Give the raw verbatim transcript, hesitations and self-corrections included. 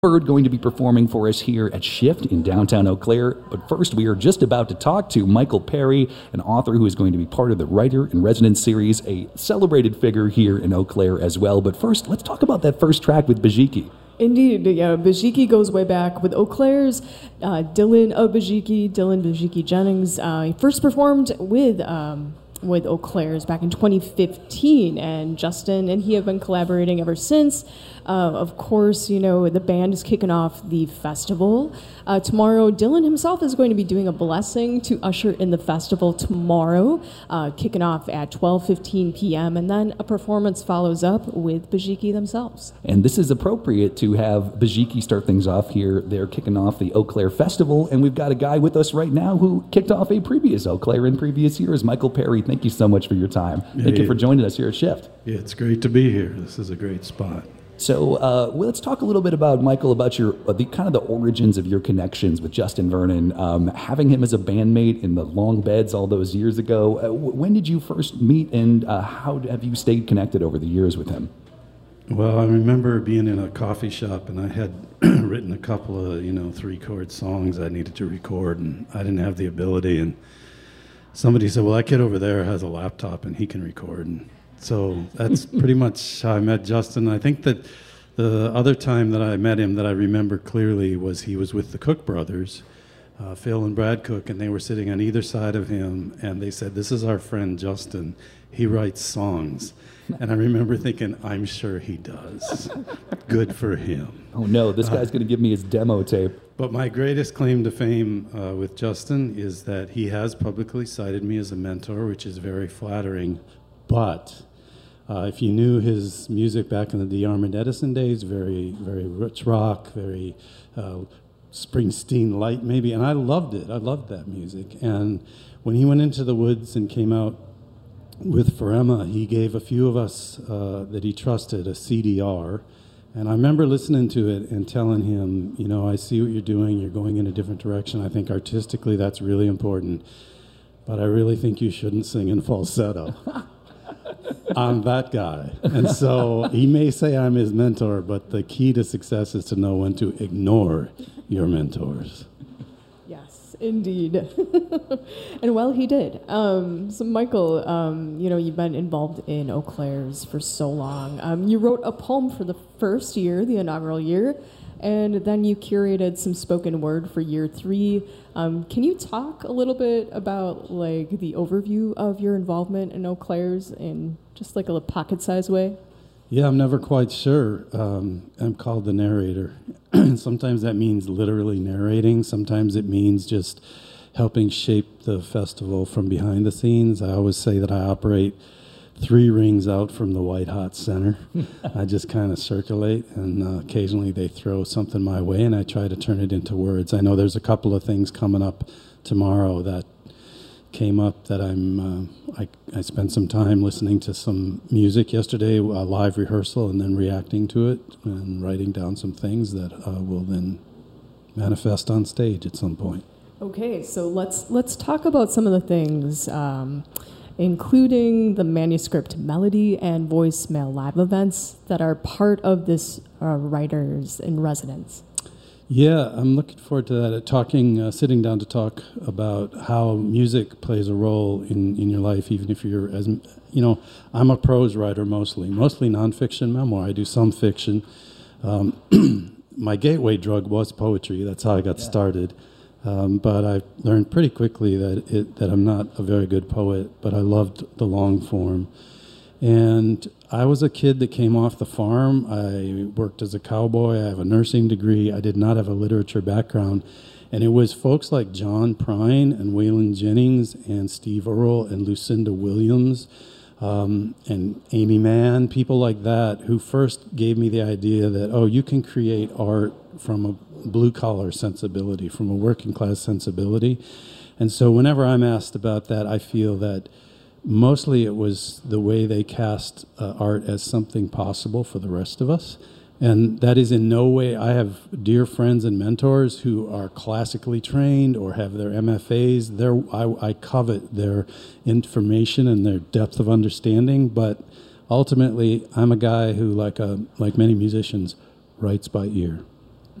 Bird going to be performing for us here at Shift in downtown Eau Claire. But first, we are just about to talk to Michael Perry, an author who is going to be part of the Writer in Residence series, a celebrated figure here in Eau Claire as well. But first, let's talk about that first track with Bajiki. Indeed, yeah, Bajiki goes way back with Eau Claire's uh, Dylan of Bajiki, Dylan Bajiki Jennings. Uh, he first performed with um, with Eau Claire's back in twenty fifteen, and Justin and he have been collaborating ever since. Uh, of course, you know, the band is kicking off the festival. Uh, tomorrow, Dylan himself is going to be doing a blessing to usher in the festival tomorrow, uh, kicking off at twelve fifteen p.m., and then a performance follows up with Bajiki themselves. And this is appropriate to have Bajiki start things off here. They're kicking off the Eau Claire Festival, and we've got a guy with us right now who kicked off a previous Eau Claire in previous years. Michael Perry, thank you so much for your time. Thank yeah, you for joining us here at Shift. Yeah, it's great to be here. This is a great spot. So uh, well, let's talk a little bit about, Michael, about your uh, the kind of the origins of your connections with Justin Vernon. Um, having him as a bandmate in the Long Beds all those years ago. Uh, w- when did you first meet, and uh, how have you stayed connected over the years with him? Well, I remember being in a coffee shop, and I had written a couple of, you know, three-chord songs I needed to record, and I didn't have the ability. And somebody said, well, that kid over there has a laptop, and he can record. And so that's pretty much how I met Justin. I think that the other time that I met him that I remember clearly was he was with the Cook brothers, uh, Phil and Brad Cook, and they were sitting on either side of him, and they said, this is our friend Justin. He writes songs. And I remember thinking, I'm sure he does. Good for him. Oh, no, this guy's uh, going to give me his demo tape. But my greatest claim to fame uh, with Justin is that he has publicly cited me as a mentor, which is very flattering. But Uh, if you knew his music back in the DeArmond Edison days, very, very rich rock, very uh, Springsteen light maybe, and I loved it. I loved that music. And when he went into the woods and came out with Pharrema, he gave a few of us uh, that he trusted a C D R. And I remember listening to it and telling him, you know, I see what you're doing. You're going in a different direction. I think artistically that's really important. But I really think you shouldn't sing in falsetto. I'm that guy. And so he may say I'm his mentor, but the key to success is to know when to ignore your mentors. Yes, indeed. And well, he did. Um, so Michael, um, you know, you've been involved in Eau Claire's for so long. Um, you wrote a poem for the first year, the inaugural year, and then you curated some spoken word for year three. Um, can you talk a little bit about like the overview of your involvement in Eau Claire's in just like a pocket-sized way? Yeah, I'm never quite sure. Um, I'm called the narrator. Sometimes that means literally narrating. Sometimes it means just helping shape the festival from behind the scenes. I always say that I operate three rings out from the white hot center. I just kind of circulate, and uh, occasionally they throw something my way, and I try to turn it into words. I know there's a couple of things coming up tomorrow that came up that I'm, uh, I, I spent some time listening to some music yesterday, a live rehearsal, and then reacting to it and writing down some things that uh, will then manifest on stage at some point. Okay, so let's let's talk about some of the things, um, including the manuscript melody and voicemail live events that are part of this uh, Writers in Residence. Yeah, I'm looking forward to that. Uh, talking, uh, sitting down to talk about how music plays a role in, in your life, even if you're, as you know, I'm a prose writer mostly, mostly nonfiction memoir. I do some fiction. Um, my gateway drug was poetry. That's how I got yeah. started. Um, but I learned pretty quickly that it, that I'm not a very good poet, but I loved the long form. And I was a kid that came off the farm. I worked as a cowboy. I have a nursing degree. I did not have a literature background. And it was folks like John Prine and Waylon Jennings and Steve Earle and Lucinda Williams um, and Amy Mann, people like that, who first gave me the idea that, oh, you can create art from a blue-collar sensibility, from a working-class sensibility. And so whenever I'm asked about that, I feel that mostly it was the way they cast uh, art as something possible for the rest of us. And that is in no way, I have dear friends and mentors who are classically trained or have their M F As. They're, I, I covet their information and their depth of understanding, but ultimately I'm a guy who, like a, like many musicians, writes by ear.